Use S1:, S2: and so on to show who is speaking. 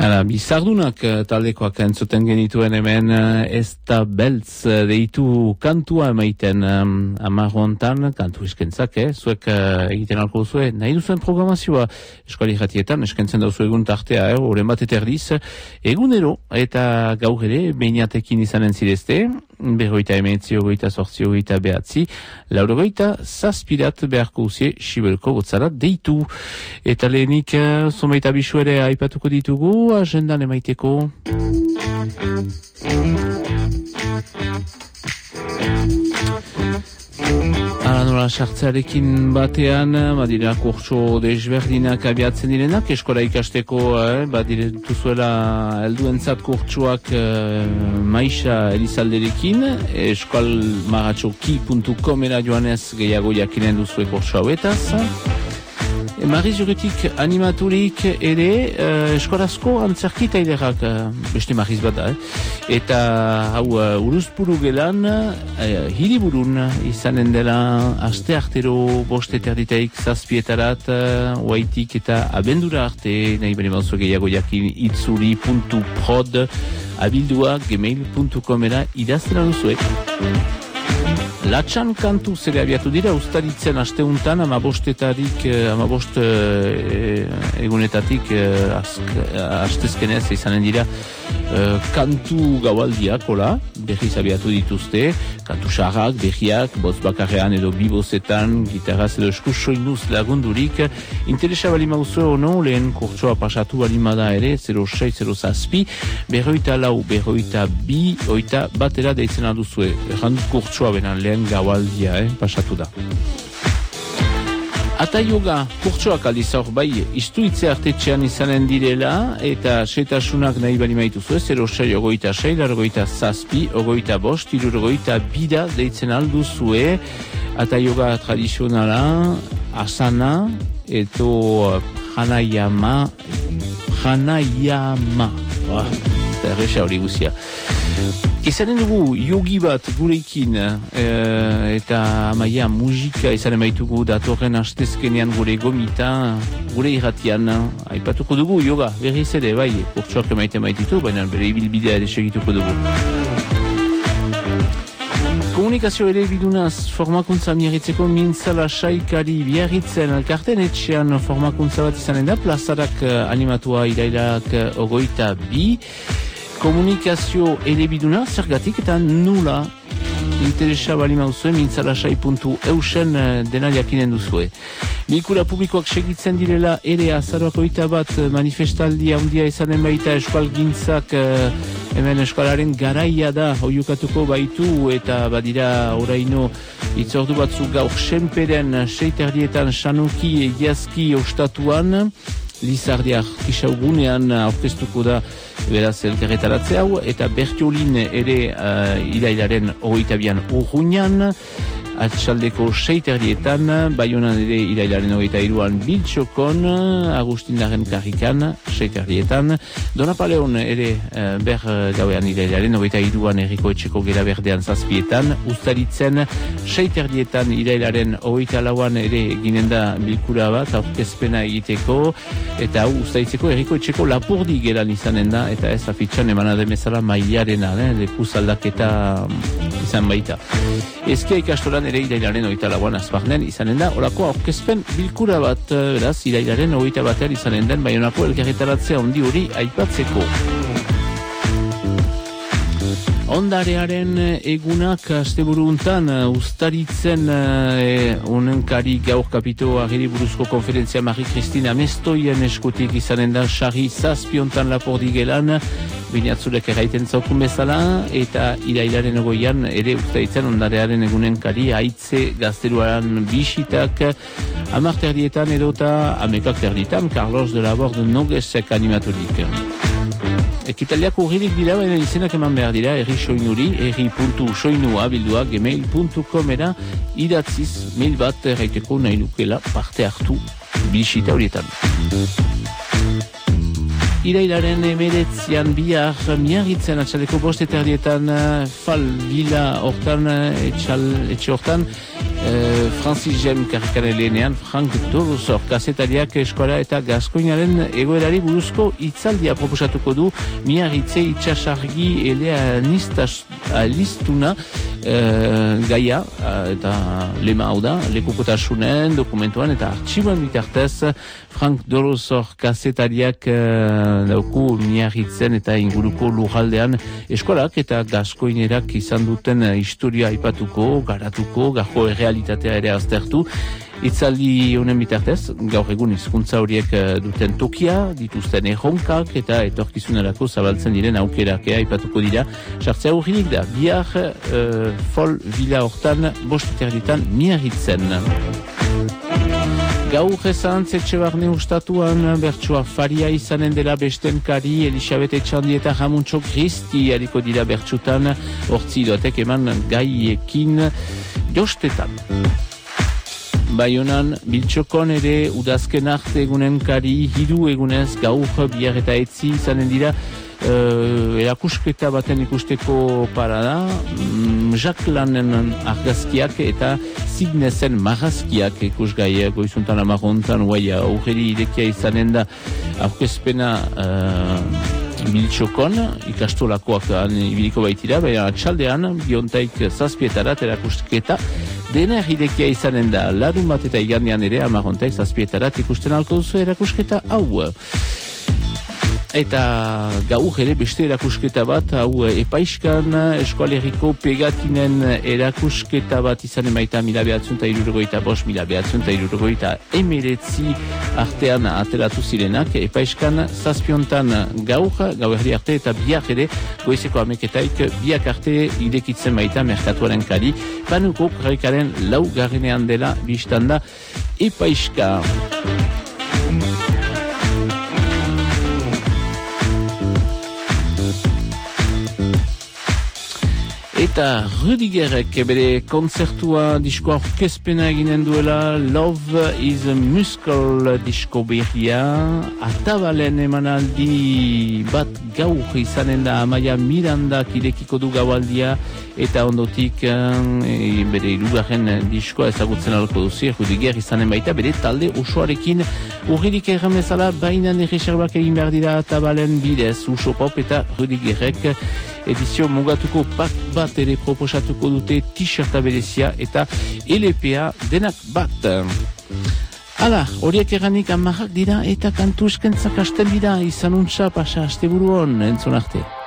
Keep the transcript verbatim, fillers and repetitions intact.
S1: Hala, bizardunak taldekoak entzuten genituen hemen ez da beltz deitu kantua emaiten um, amarro hontan, kantu eskentzak, eh? Zuek uh, egiten alko duzue, nahi duzuen programazioa eskuali jatietan, eskentzen dauzu egun tartea, eh? Oren bat eterdiz, egunero eta gaur ere, beinatekin izanen zirezte, berroita emetzi, ogoita sortzi, ogoita behatzi, laurogoita zazpirat beharko usie Sibelko botzarat deitu. Eta lehenik, uh, zomeita bisu ere aipatuko ditugu, agendan emaiteko. Ala nola sartzearekin batean, badira kurtso desberdinak abiatzen direnak, eskola ikasteko, eh, badire duzuela helduentzat kurtsoak eh, Maisa Elizalderekin, eskual maratxoki puntu comera joanez gehiago jakinen duzue kurtso hauetaz. Mariz juretik animaturik ere uh, eskorazko antzerki tailerak, uh, beste mariz bat da, eh? Eta hau uh, uruzpuru gelan uh, hiriburun izanen dela aste artero bost eterditaik zazpietarat uh, oaitik eta abendura arte nahi bane bauzu gehiago jakin itzuri puntu prod abildua gmail puntu comera idazten aduzuek. Latxan kantu zere abiatu dira, ustaritzen asteuntan, amabostetarik, amabost e, egunetatik e, astezkenez izanen dira e, kantu gaualdiak, hola, berriz abiatu dituzte, kantu xarrak, berriak, boz bakarrean edo bibozetan, gitarraz edo eskus soinuz lagundurik, interesa balima uzo ono, lehen kurtsoa pasatu balima da ere, zero sei, zero zazpi, berroita lau, berroita bi, oita batera deitzen aduzue, erran kurtsoa benan lehen gaualdia, eh, pasatu da. Ata yoga, kurtsoak aldiz hor bai, istuitze artetxean izanen direla, eta setasunak nahi bali maituzu, zero sei, ogoita sei, largoita zazpi, ogoita bost, irurgoita bida deitzen alduzue, ata yoga tradizionala, asana, eto hanayama, hanayama, ah, eta erresa hori guzia. Izanen dugu yogi bat gurekin e, eta amaia musika izanen baitugu datorren astezkenean gure gomita, gure irratian, aipatuko dugu yoga, berriz ere, bai, kurtsoak emaiten baititu, baina bere ibilbidea ere segituko dugu. Komunikazio ere bidunaz formakuntza miarritzeko mintzala saikari biarritzen elkarten etxean formakuntza bat izanen da, plazarak animatua irailak ogoita bi, komunikazio elebiduna, zergatik eta nula interesa bali mauzue, mintzalasai puntu eusen dena jakinen duzue. Bilkura publikoak segitzen direla ere azaroako eta bat manifestaldi handia izanen baita eskual gintzak eh, hemen eskualaren garaia da oiukatuko baitu eta badira oraino itzordu batzu gaur senperen seiterdietan sanoki egiazki ostatuan, Lizardiak kisaugunean aurkeztuko da beraz elkarretaratze hau, eta Bertiolin ere uh, irailaren hogeita bian urruñan, atxaldeko seiterdietan, Baionan ere irailaren hogeita iruan Biltxokon, Agustindaren karrikan, seiterdietan, Donapaleon ere uh, ber gauean irailaren hogeita iruan erriko etxeko gera berdean zazpietan, Ustaritzen seiterdietan irailaren hogeita lauan ere ginen da bilkura bat, aurkezpena egiteko, eta hau Ustaritzeko erriko etxeko lapurdi geran izanen da, eta ez afitxan emana demezala mailarena, eh, lekuz aldaketa izan baita. Ezkia ikastolan ere irailaren hogeita lauan azparnen izanen da, olako aurkezpen bilkura bat, beraz, irailaren hogeita batean izanen den, Baionako elkarretaratzea ondi hori aipatzeko. Ondarearen egunak asteburu untan Ustaritzen e, onenkari gaur kapito agiri buruzko konferentzia Marie-Christine Amestoien eskutik izanen da sarri zazpiontan lapordi gelan, binatzulek erraiten zaukun bezala, eta irailaren egoian ere Ustaritzen ondarearen egunenkari haitze gazteruaren bisitak amarterdietan edota amekak terditan Carlos de la Borde Nogesek animaturik. Ekitaliak urririk dira, baina izenak eman behar dira, erri soinuri, erri puntu soinua bildua gmail puntu comera idatziz mail bat erraiteko nahi lukela parte hartu bisita horietan. Irailaren emeretzian bihar miarritzen atxaleko bost eterdietan fal bila hortan, etxal, etxe hortan, Uh, Francis Jem karrikaren lehenean, Frank Dorosor kazetariak eskola eta Gaskoinaren egoerari buruzko hitzaldia proposatuko du Miarritze itxasargi eleanistuna uh, gaia uh, eta lema hau da, lekukotasunen, dokumentuan eta artxiboen bitartez Frank Dorosor kazetariak uh, dauku Miarritzen eta inguruko lurraldean eskolak eta Gaskoinerak izan duten uh, historia aipatuko, garatuko, gajo errealitatea ere aztertu. Itzaldi honen bitartez, gaur egun hizkuntza horiek duten tokia, dituzten erronkak eta etorkizunerako zabaltzen diren aukerak aipatuko dira. Sartzea urririk da, bihar uh, fol vila hortan, bostiterditan Miarritzen. Gaur ezan, Etxebarne ustatuan bertsua faria izanen dela bestenkari Elisabet Etxandi eta Ramuntxo Kristi hariko dira bertsutan, hortzi doatek eman gaiekin jostetan. Baionan, Biltxokon ere udazken arte egunen kari hiru egunez gaur bihar eta etzi izanen dira uh, erakusketa baten ikusteko parada, mm, Jacques Lannen argazkiak eta Zignezen marrazkiak ikusgai goizuntan amarrontan, guai aurreri irekia izanen da aurkezpena uh, Biltxokon, ikastolakoak ibiliko baitira, baina atxaldean, biontaik zazpietarat erakusketa dena irekia izanen da, larun bat eta igandean ere amarrontaik zazpietarat ikusten alko duzu erakusketa hau. Eta gaur ere beste erakusketa bat, hau Epaiskan eskualeriko pegatinen erakusketa bat izan emaita mila behatzen eta irurogoita bost, mila behatzen eta irurogoita emeretzi artean atelatu zirenak. Epaiskan zazpiontan gaur, gaur herri arte eta biak ere goizeko ameketaik biak arte irekitzen baita merkatuaren kari. Panuko karikaren lau garrenean dela biztanda Epaiska. Eta Rüdigerek bere kontzertua diskoa orkezpena eginen duela, Love is a Muscle disko berria, atabalen emanaldi bat gaur izanen da Amaia Mirandak irekiko du gaualdia, eta ondotik e, bere irugarren diskoa ezagutzen alko duzi, Rüdiger izanen baita, bere talde osoarekin urririk erramezala, bainan erreserbak egin behar dira atabalen bidez, Uso Pop eta Rüdigerek edizio mugatuko pak bat ere proposatuko dute t-shirta berezia eta L P A denak bat. Hala, horiek eranik amarrak dira eta kantu eskentzak hasten dira, izanuntza pasa asteburuan, entzun arte.